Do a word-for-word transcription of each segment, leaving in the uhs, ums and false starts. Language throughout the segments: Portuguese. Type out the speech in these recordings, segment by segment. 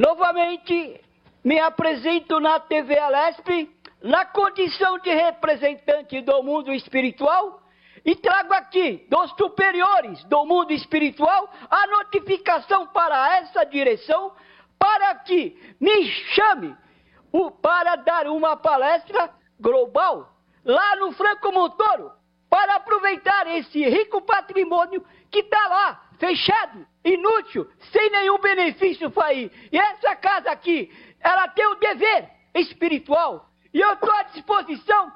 Novamente, me apresento na T V Alesp, na condição de representante do mundo espiritual, e trago aqui, dos superiores do mundo espiritual, a notificação para essa direção, para que me chame o, para dar uma palestra global, lá no Franco Montoro, para aproveitar esse rico patrimônio que está lá, fechado, inútil, sem nenhum benefício para ir. E essa casa aqui, ela tem o dever espiritual, e eu estou à disposição,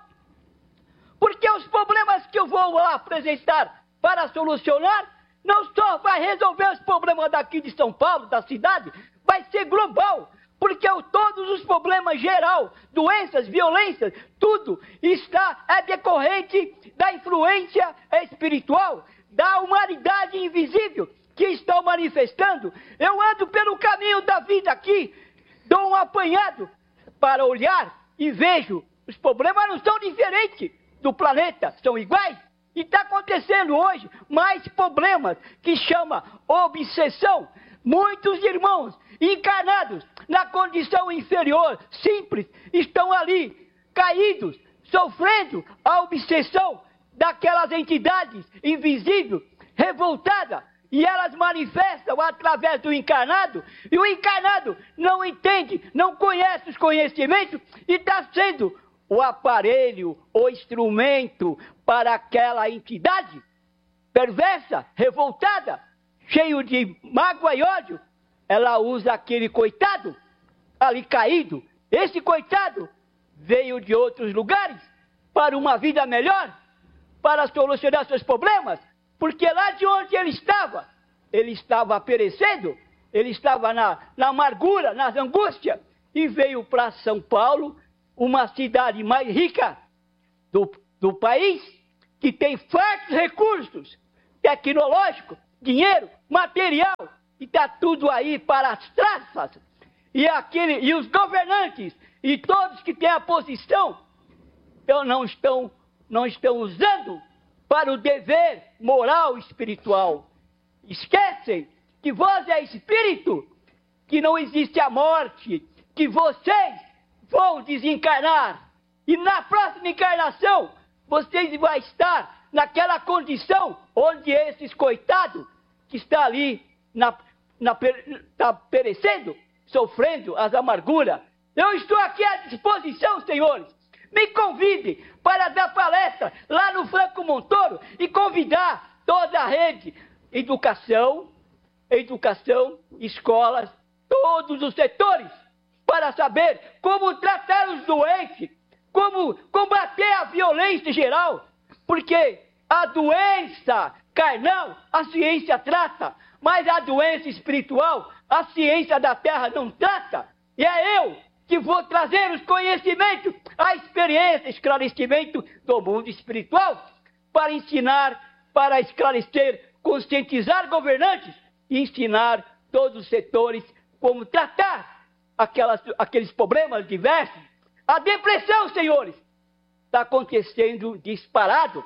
porque os problemas que eu vou lá apresentar para solucionar, não só vai resolver os problemas daqui de São Paulo, da cidade, vai ser global, porque todos os problemas geral, doenças, violências, tudo está, é decorrente da influência espiritual, da humanidade invisível que estão manifestando. Eu ando pelo caminho da vida aqui, dou um apanhado para olhar e vejo, os problemas não são diferentes do planeta, são iguais. E está acontecendo hoje mais problemas que chama obsessão. Muitos irmãos encarnados na condição inferior, simples, estão ali, caídos, sofrendo a obsessão daquelas entidades invisíveis, revoltadas, e elas manifestam através do encarnado, e o encarnado não entende, não conhece os conhecimentos, e está sendo o aparelho, o instrumento para aquela entidade perversa, revoltada, cheio de mágoa e ódio. Ela usa aquele coitado ali caído. Esse coitado veio de outros lugares para uma vida melhor, para solucionar seus problemas, porque lá de onde ele estava, ele estava perecendo, ele estava na, na amargura, nas angústias, e veio para São Paulo, uma cidade mais rica do, do país, que tem fartos recursos tecnológicos, dinheiro, material, e está tudo aí para as traças. E, aquele, e os governantes e todos que têm a posição então não estão, não estão usando para o dever moral e espiritual. Esquecem que vós é espírito, que não existe a morte, que vocês vão desencarnar, e na próxima encarnação, vocês vão estar naquela condição onde esses coitados que estão ali, na, na, tá perecendo, sofrendo as amarguras. Eu estou aqui à disposição, senhores. Me convide para dar palestra lá no Franco Montoro e convidar toda a rede, educação, educação, escolas, todos os setores, para saber como tratar os doentes, como combater a violência geral, porque a doença carnal, a ciência trata, mas a doença espiritual, a ciência da terra não trata. E é eu que vou trazer os conhecimentos, a experiência, esclarecimento do mundo espiritual, para ensinar, para esclarecer, conscientizar governantes e ensinar todos os setores como tratar Aquelas, aqueles problemas diversos. A depressão, senhores, está acontecendo disparado.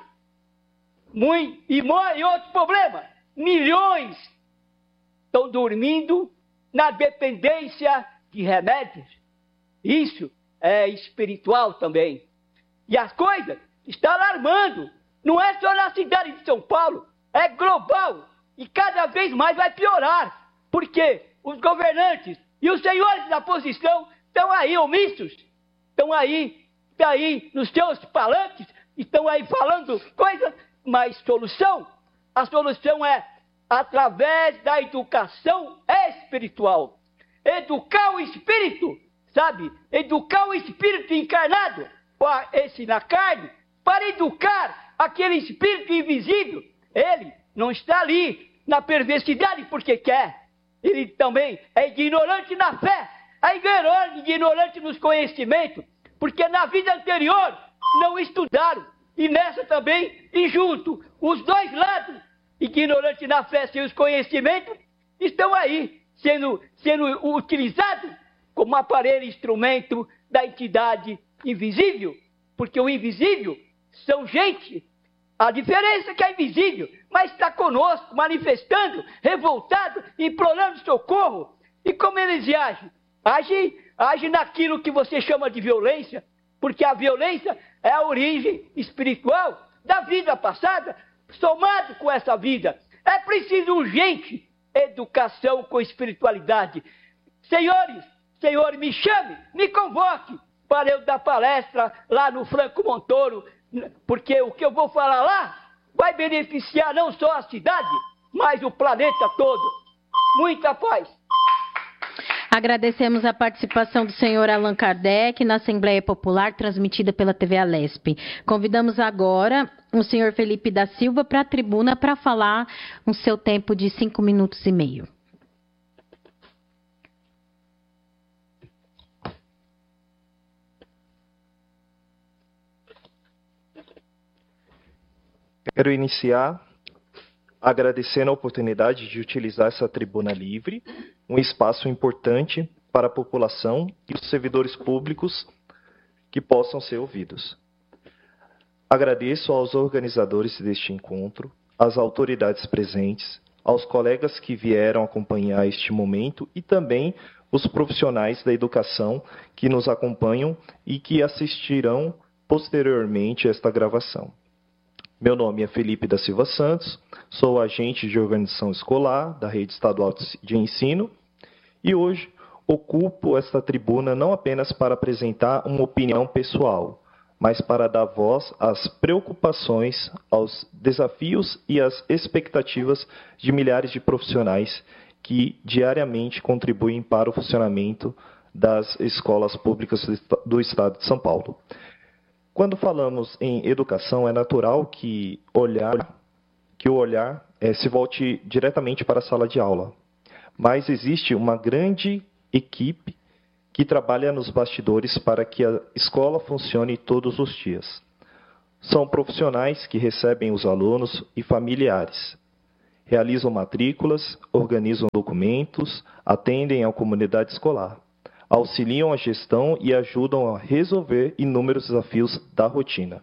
Muito, e, e outros problemas. Milhões estão dormindo na dependência de remédios. Isso é espiritual também. E as coisas estão alarmando. Não é só na cidade de São Paulo, é global. E cada vez mais vai piorar. Porque os governantes e os senhores da posição estão aí omissos, estão aí, estão aí nos seus palanques, estão aí falando coisas, mas solução, a solução é através da educação espiritual. Educar o espírito, sabe? Educar o espírito encarnado, esse na carne, para educar aquele espírito invisível. Ele não está ali na perversidade porque quer. Ele também é ignorante na fé, é ignorante, ignorante nos conhecimentos, porque na vida anterior não estudaram, e nessa também, e junto, os dois lados, ignorante na fé sem os conhecimentos, estão aí, sendo, sendo utilizados como aparelho, instrumento da entidade invisível, porque o invisível são gente. A diferença é que é invisível, mas está conosco, manifestando, revoltado, implorando socorro. E como eles agem? Agem, agem naquilo que você chama de violência, porque a violência é a origem espiritual da vida passada, somado com essa vida. É preciso urgente educação com espiritualidade. Senhores, senhores, me chame, me convoque para eu dar palestra lá no Franco Montoro, porque o que eu vou falar lá vai beneficiar não só a cidade, mas o planeta todo. Muita paz. Agradecemos a participação do senhor Allan Kardec na Assembleia Popular, transmitida pela T V Alesp. Convidamos agora o senhor Felipe da Silva para a tribuna para falar no seu tempo de cinco minutos e meio. Quero iniciar agradecendo a oportunidade de utilizar essa tribuna livre, um espaço importante para a população e os servidores públicos que possam ser ouvidos. Agradeço aos organizadores deste encontro, às autoridades presentes, aos colegas que vieram acompanhar este momento e também os profissionais da educação que nos acompanham e que assistirão posteriormente a esta gravação. Meu nome é Felipe da Silva Santos, sou agente de organização escolar da Rede Estadual de Ensino e hoje ocupo esta tribuna não apenas para apresentar uma opinião pessoal, mas para dar voz às preocupações, aos desafios e às expectativas de milhares de profissionais que diariamente contribuem para o funcionamento das escolas públicas do Estado de São Paulo. Quando falamos em educação, é natural que, olhar, que o olhar é, se volte diretamente para a sala de aula. Mas existe uma grande equipe que trabalha nos bastidores para que a escola funcione todos os dias. São profissionais que recebem os alunos e familiares, realizam matrículas, organizam documentos, atendem à comunidade escolar, auxiliam a gestão e ajudam a resolver inúmeros desafios da rotina.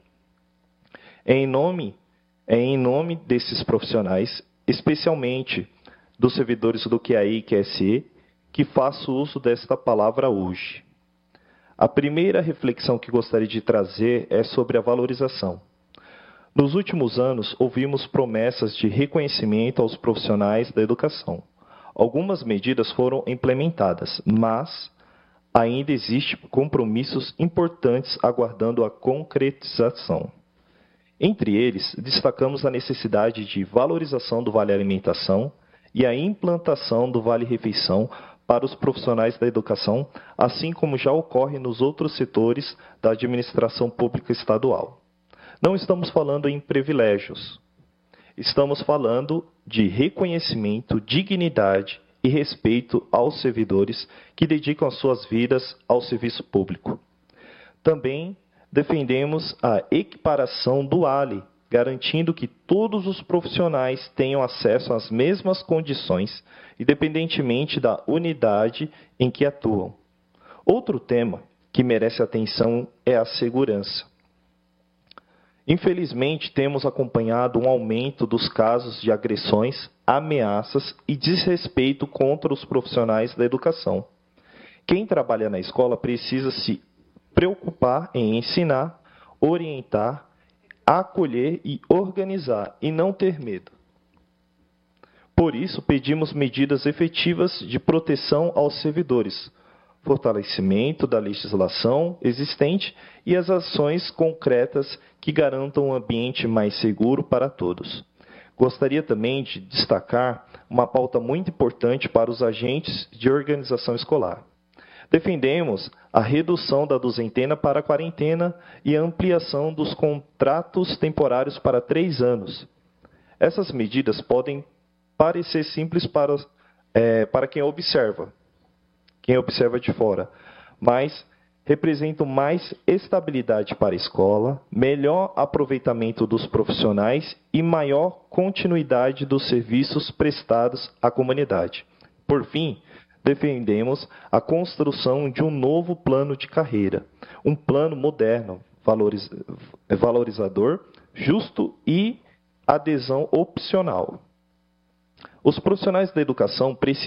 É em nome, é em nome desses profissionais, especialmente dos servidores do Q A I e Q S E, que faço uso desta palavra hoje. A primeira reflexão que gostaria de trazer é sobre a valorização. Nos últimos anos, ouvimos promessas de reconhecimento aos profissionais da educação. Algumas medidas foram implementadas, mas ainda existem compromissos importantes aguardando a concretização. Entre eles, destacamos a necessidade de valorização do Vale Alimentação e a implantação do Vale Refeição para os profissionais da educação, assim como já ocorre nos outros setores da administração pública estadual. Não estamos falando em privilégios, estamos falando de reconhecimento, dignidade e respeito aos servidores que dedicam as suas vidas ao serviço público. Também defendemos a equiparação do A L E, garantindo que todos os profissionais tenham acesso às mesmas condições, independentemente da unidade em que atuam. Outro tema que merece atenção é a segurança. Infelizmente, temos acompanhado um aumento dos casos de agressões, ameaças e desrespeito contra os profissionais da educação. Quem trabalha na escola precisa se preocupar em ensinar, orientar, acolher e organizar, e não ter medo. Por isso, pedimos medidas efetivas de proteção aos servidores, fortalecimento da legislação existente e as ações concretas que garantam um ambiente mais seguro para todos. Gostaria também de destacar uma pauta muito importante para os agentes de organização escolar. Defendemos a redução da duzentena para a quarentena e a ampliação dos contratos temporários para três anos. Essas medidas podem parecer simples para, é, para quem observa, quem observa de fora, mas representam mais estabilidade para a escola, melhor aproveitamento dos profissionais e maior continuidade dos serviços prestados à comunidade. Por fim, defendemos a construção de um novo plano de carreira, um plano moderno, valoriz... valorizador, justo e adesão opcional. Os profissionais da educação precisam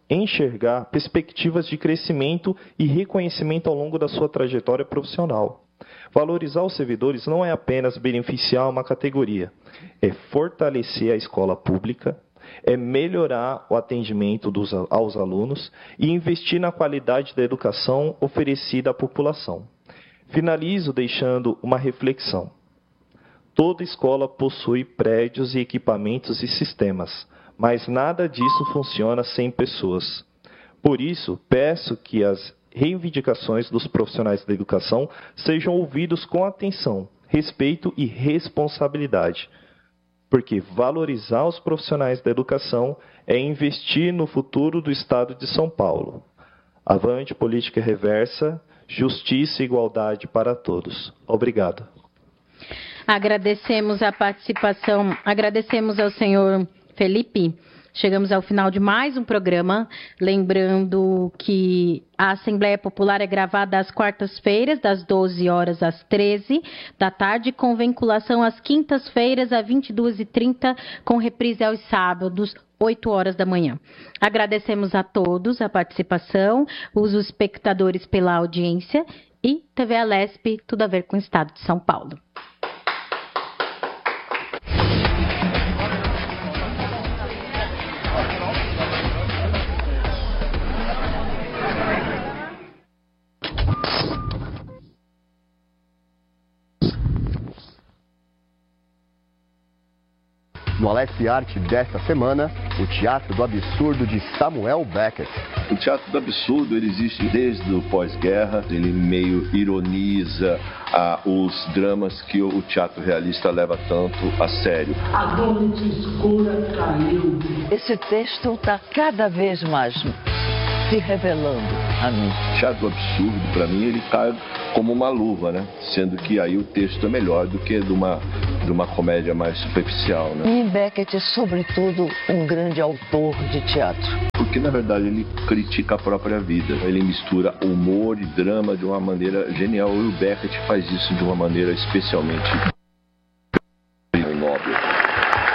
enxergar perspectivas de crescimento e reconhecimento ao longo da sua trajetória profissional. Valorizar os servidores não é apenas beneficiar uma categoria, é fortalecer a escola pública, é melhorar o atendimento dos, aos alunos e investir na qualidade da educação oferecida à população. Finalizo deixando uma reflexão. Toda escola possui prédios e equipamentos e sistemas, mas nada disso funciona sem pessoas. Por isso, peço que as reivindicações dos profissionais da educação sejam ouvidos com atenção, respeito e responsabilidade. Porque valorizar os profissionais da educação é investir no futuro do Estado de São Paulo. Avante política reversa, justiça e igualdade para todos. Obrigado. Agradecemos a participação, agradecemos ao senhor Felipe. Chegamos ao final de mais um programa, lembrando que a Assembleia Popular é gravada às quartas-feiras, das doze horas às treze da tarde, com vinculação às quintas-feiras, às vinte e duas e trinta, com reprise aos sábados, oito horas da manhã. Agradecemos a todos a participação, os espectadores pela audiência e T V Alesp, tudo a ver com o Estado de São Paulo. No Alesp Arte desta semana, o Teatro do Absurdo de Samuel Beckett. O Teatro do Absurdo ele existe desde o pós-guerra, ele meio ironiza ah, os dramas que o teatro realista leva tanto a sério. A noite escura caiu. Esse texto está cada vez mais se revelando a mim. O Teatro do Absurdo, para mim, ele cai como uma luva, né? Sendo que aí o texto é melhor do que de uma, de uma comédia mais superficial, né? E Beckett é, sobretudo, um grande autor de teatro. Porque, na verdade, ele critica a própria vida. Ele mistura humor e drama de uma maneira genial. E o Beckett faz isso de uma maneira especialmente